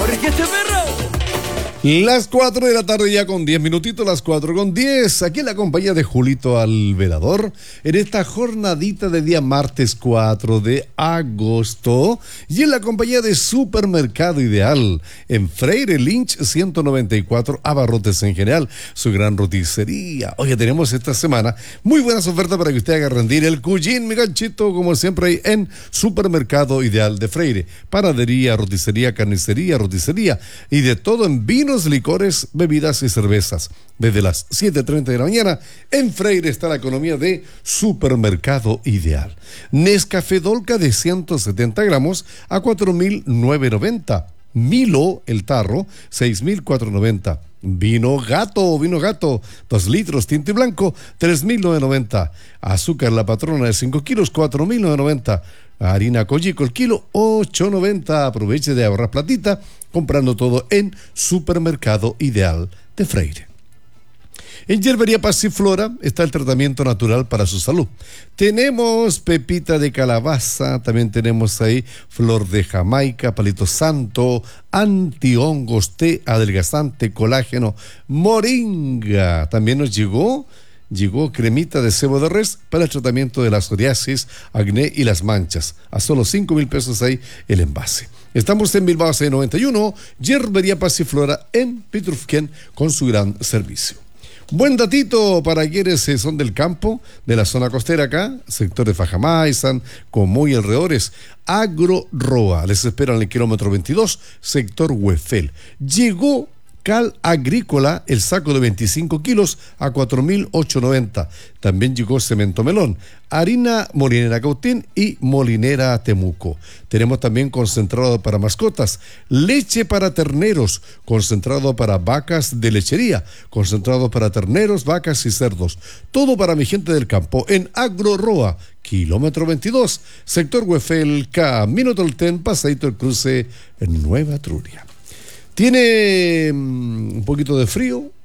¡Porque este perro! Las 4 de la tarde ya con 10 minutitos, las 4 con 10, aquí en la compañía de Julito Alverador, en esta jornadita de día martes 4 de agosto, y en la compañía de Supermercado Ideal, en Freire Lynch 194, Abarrotes en general, su gran roticería. Oye, tenemos esta semana muy buenas ofertas para que usted haga rendir el cuyín, mi ganchito, como siempre hay en Supermercado Ideal de Freire, panadería, roticería, carnicería, roticería, y de todo en vino, licores, bebidas y cervezas. Desde las 7:30 de la mañana, en Freire está la economía de Supermercado Ideal. Nescafé Dolca de 170 gramos a 4.990. Milo, el tarro, 6.490. Vino gato, 2 litros, tinto y blanco, 3.990. Azúcar La Patrona de 5 kilos, 4.990. Harina Collico el kilo, 8.90. Aproveche de ahorrar platita comprando todo en Supermercado Ideal de Freire. En Hierbería Pasiflora está el tratamiento natural para su salud. Tenemos pepita de calabaza, también tenemos ahí flor de Jamaica, palito santo, antihongos, té adelgazante, colágeno, moringa. También nos llegó cremita de cebo de res para el tratamiento de la psoriasis, acné y las manchas. A solo 5,000 pesos ahí el envase. Estamos en Bilbao C91, Hierbería Pasiflora en Pitrufquén con su gran servicio. Buen datito para quienes son del campo, de la zona costera acá, sector de Fajamaizan, Comoy y alrededores. Agro Roa, les esperan en el kilómetro 22, sector Huefel. Llegó cal agrícola, el saco de 25 kilos a 4.890. También llegó cemento melón, harina molinera Cautín y molinera Temuco. Tenemos también concentrado para mascotas, leche para terneros, concentrado para vacas de lechería, concentrado para terneros, vacas y cerdos. Todo para mi gente del campo en Agro Roa, kilómetro 22, sector Huefel, Camino Tolten, Paseito el Cruce, en Nueva Truria. Tiene un poquito de frío,